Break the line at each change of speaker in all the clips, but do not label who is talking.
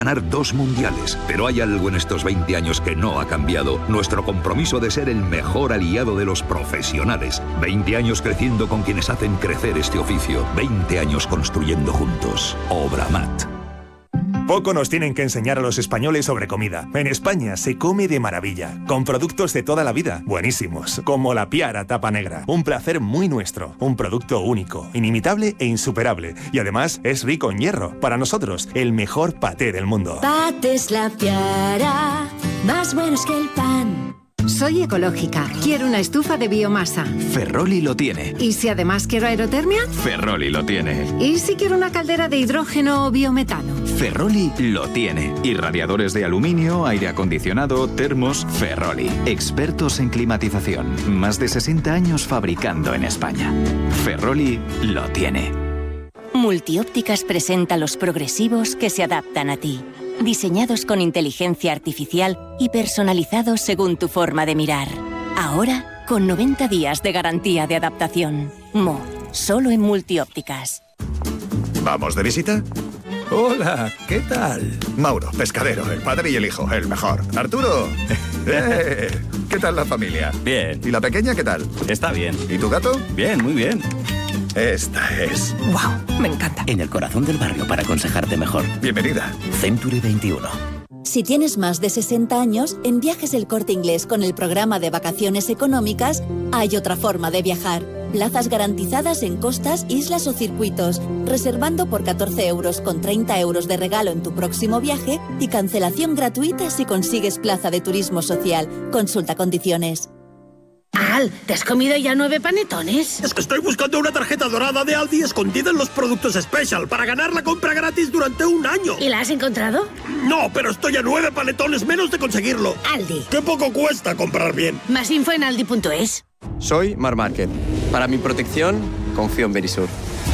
ganar 2 mundiales. Pero hay algo en estos 20 años que no ha cambiado. Nuestro compromiso de ser el mejor aliado de los profesionales. 20 años creciendo con quienes hacen crecer este oficio. 20 años construyendo juntos. Obramat.
Poco nos tienen que enseñar a los españoles sobre comida. En España se come de maravilla, con productos de toda la vida, buenísimos, como la Piara Tapa Negra. Un placer muy nuestro, un producto único, inimitable e insuperable. Y además es rico en hierro. Para nosotros, el mejor paté del mundo.
Patés La Piara, más buenos que el pan.
Soy ecológica. Quiero una estufa de biomasa.
Ferroli lo tiene.
¿Y si además quiero aerotermia?
Ferroli lo tiene.
¿Y si quiero una caldera de hidrógeno o biometano?
Ferroli lo tiene. Y radiadores de aluminio, aire acondicionado, termos, Ferroli. Expertos en climatización. Más de 60 años fabricando en España. Ferroli lo tiene.
Multiópticas presenta los progresivos que se adaptan a ti. Diseñados con inteligencia artificial y personalizados según tu forma de mirar. Ahora, con 90 días de garantía de adaptación. Solo en Multiópticas.
¿Vamos de visita? Hola, ¿qué tal? Mauro, pescadero, el padre y el hijo, el mejor. Arturo, ¿qué tal la familia?
Bien.
¿Y la pequeña qué tal?
Está bien.
¿Y tu gato?
Bien, muy bien.
Esta es...
¡Wow! Me encanta.
En el corazón del barrio para aconsejarte mejor.
Bienvenida.
Century 21.
Si tienes más de 60 años, en Viajes El Corte Inglés con el programa de vacaciones económicas, hay otra forma de viajar. Plazas garantizadas en costas, islas o circuitos, reservando por 14 euros con 30 euros de regalo en tu próximo viaje y cancelación gratuita si consigues plaza de turismo social. Consulta condiciones.
Al, ¿te has comido ya 9 panetones?
Es que estoy buscando una tarjeta dorada de Aldi escondida en los productos Special para ganar la compra gratis durante 1 año.
¿Y la has encontrado?
No, pero estoy a 9 panetones menos de conseguirlo.
Aldi.
¡Qué poco cuesta comprar bien!
Más info en aldi.es.
Soy Mar Márquez. Para mi protección, confío en Verisur.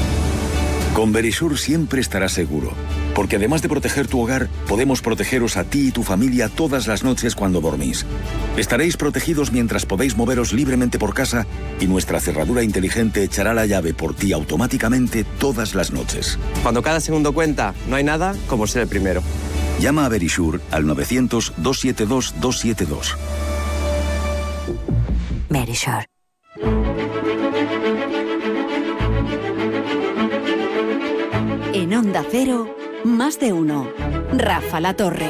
Con Verisur siempre estarás seguro, porque además de proteger tu hogar, podemos protegeros a ti y tu familia todas las noches cuando dormís. Estaréis protegidos mientras podéis moveros libremente por casa y nuestra cerradura inteligente echará la llave por ti automáticamente todas las noches.
Cuando cada segundo cuenta, no hay nada como ser el primero.
Llama a Verisur al 900-272-272.
Verisur.
En Onda Cero, más de uno. Rafa La Torre.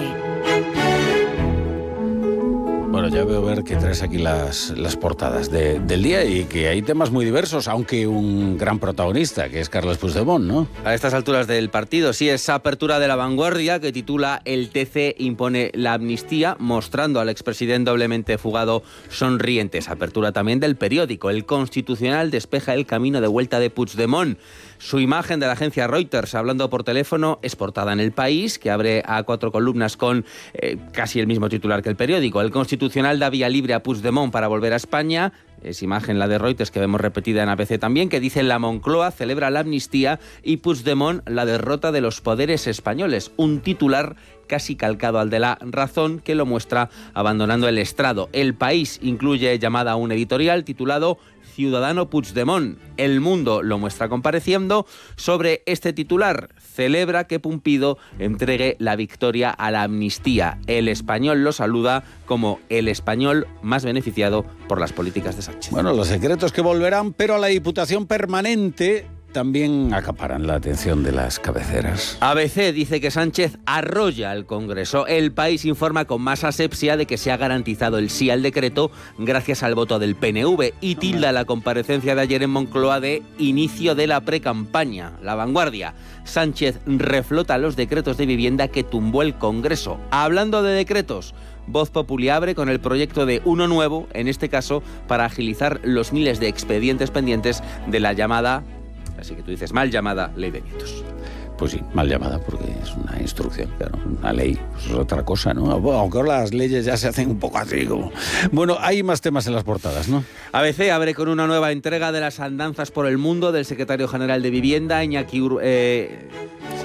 Bueno, ya veo ver que traes aquí las portadas del día y que hay temas muy diversos, aunque un gran protagonista, que es Carles Puigdemont, ¿no?
A estas alturas del partido, sí, esa apertura de La Vanguardia que titula "El TC impone la amnistía", mostrando al expresidente doblemente fugado sonriente. Esa apertura también del periódico. El Constitucional despeja el camino de vuelta de Puigdemont. Su imagen de la agencia Reuters hablando por teléfono es portada en El País, que abre a 4 columnas con casi el mismo titular que el periódico. El Constitucional da vía libre a Puigdemont para volver a España. Es imagen la de Reuters que vemos repetida en ABC también, que dice: la Moncloa celebra la amnistía y Puigdemont la derrota de los poderes españoles. Un titular casi calcado al de La Razón, que lo muestra abandonando el estrado. El País incluye llamada a un editorial titulado "Ciudadano Puigdemont". El Mundo lo muestra compareciendo. Sobre este titular, celebra que Pumpido entregue la victoria a la amnistía. El Español lo saluda como el español más beneficiado por las políticas de Sánchez.
Bueno, los secretos que volverán, pero a la Diputación Permanente también acaparan la atención de las cabeceras.
ABC dice que Sánchez arrolla al Congreso. El País informa con más asepsia de que se ha garantizado el sí al decreto gracias al voto del PNV y tilda la comparecencia de ayer en Moncloa de inicio de la precampaña. La Vanguardia: Sánchez reflota los decretos de vivienda que tumbó el Congreso. Hablando de decretos, Voz Populi abre con el proyecto de uno nuevo, en este caso para agilizar los miles de expedientes pendientes de la llamada, así que tú dices mal llamada, ley de nietos.
Pues sí, mal llamada, porque es una instrucción, claro, una ley, pues es otra cosa, ¿no? Aunque ahora las leyes ya se hacen un poco así como... Bueno, hay más temas en las portadas, ¿no?
ABC abre con una nueva entrega de las andanzas por el mundo del secretario general de Vivienda, Iñaki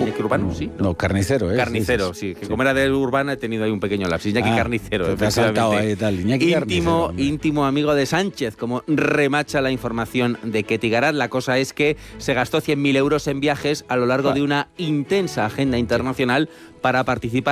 Iñaki Urbano, sí.
No, Carnicero, ¿eh?
Carnicero, sí. Que como era de Urbana he tenido ahí un pequeño lapsus. Iñaki Carnicero,
te has saltado ahí, tal. Iñaki
íntimo amigo de Sánchez, como remacha la información de Ketty Garat. La cosa es que se gastó 100.000 euros en viajes a lo largo de una intensa agenda internacional para participar